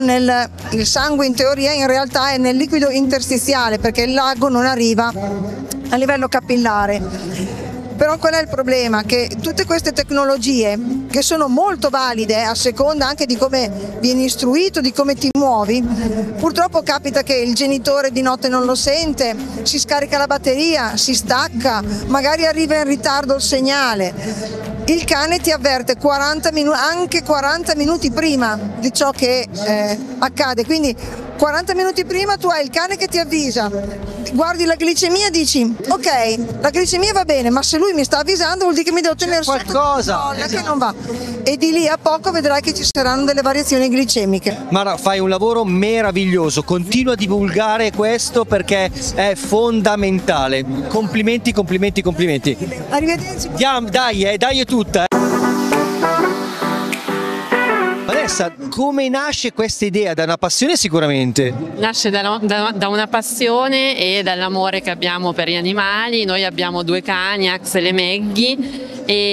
Il sangue in teoria in realtà è nel liquido interstiziale, perché il lago non arriva a livello capillare. Però qual è il problema? Che tutte queste tecnologie, che sono molto valide a seconda anche di come vieni istruito, di come ti muovi, purtroppo capita che il genitore di notte non lo sente, si scarica la batteria, si stacca, magari arriva in ritardo il segnale. Il cane ti avverte 40 minuti, anche 40 minuti prima di ciò che accade, quindi 40 minuti prima tu hai il cane che ti avvisa, guardi la glicemia e dici ok, la glicemia va bene, ma se lui mi sta avvisando vuol dire che mi devo tenere qualcosa che non va, e di lì a poco vedrai che ci saranno delle variazioni glicemiche. Mara, fai un lavoro meraviglioso, continua a divulgare questo perché è fondamentale. Complimenti, complimenti, complimenti. Arrivederci. Dai è tutta. Vanessa, come nasce questa idea? Da una passione sicuramente? Nasce da una passione e dall'amore che abbiamo per gli animali. Noi abbiamo 2 cani, Axel e Maggie,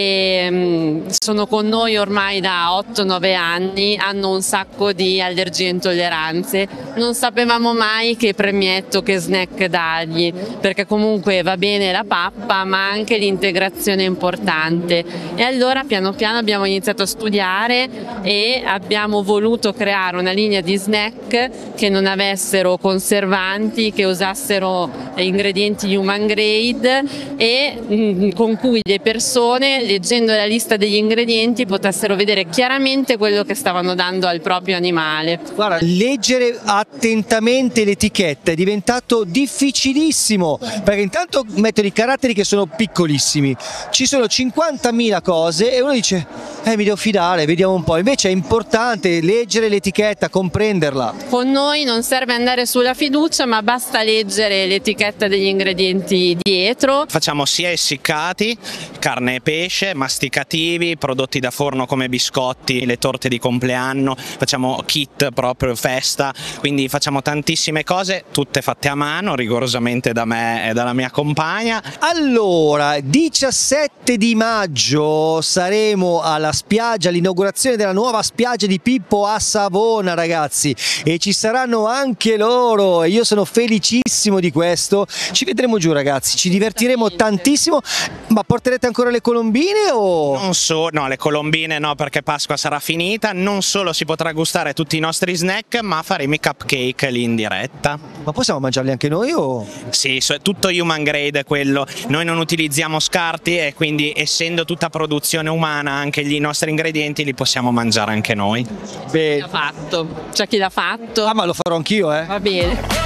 e sono con noi ormai da 8-9 anni, hanno un sacco di allergie e intolleranze. Non sapevamo mai che premietto, che snack dargli, perché comunque va bene la pappa ma anche l'integrazione è importante, e allora piano piano abbiamo iniziato a studiare e abbiamo voluto creare una linea di snack che non avessero conservanti, che usassero ingredienti human grade e con cui le persone, leggendo la lista degli ingredienti, potessero vedere chiaramente quello che stavano dando al proprio animale. Guarda, leggere attentamente l'etichetta è diventato difficilissimo, perché intanto mettono i caratteri che sono piccolissimi, ci sono 50.000 cose e uno dice mi devo fidare, vediamo un po'. Invece è importante leggere l'etichetta, comprenderla. Con noi non serve andare sulla fiducia, ma basta leggere l'etichetta degli ingredienti dietro. Facciamo sia essiccati, carne e pesce, masticativi, prodotti da forno come biscotti, le torte di compleanno, facciamo kit proprio festa, quindi facciamo tantissime cose, tutte fatte a mano, rigorosamente da me e dalla mia compagna. Allora, 17 di maggio saremo alla spiaggia, l'inaugurazione della nuova spiaggia di Pippo a Savona, ragazzi, e ci saranno anche loro e io sono felicissimo di questo. Ci vedremo giù, ragazzi, ci divertiremo tantissimo. Ma porterete ancora le colombine o? Non so, no, le colombine no, perché Pasqua sarà finita. Non solo si potrà gustare tutti i nostri snack, ma faremo i cupcake lì in diretta. Ma possiamo mangiarli anche noi o? Sì, è tutto human grade quello. Noi non utilizziamo scarti e quindi, essendo tutta produzione umana, anche i nostri ingredienti li possiamo mangiare anche noi. Beh, l'ha fatto. C'è chi l'ha fatto. Ah, ma lo farò anch'io, eh? Va bene.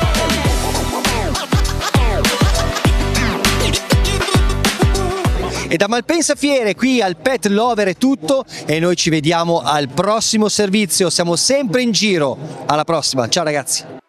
E da Malpensa Fiere qui al Pet Lover è tutto e noi ci vediamo al prossimo servizio, siamo sempre in giro. Alla prossima, ciao ragazzi.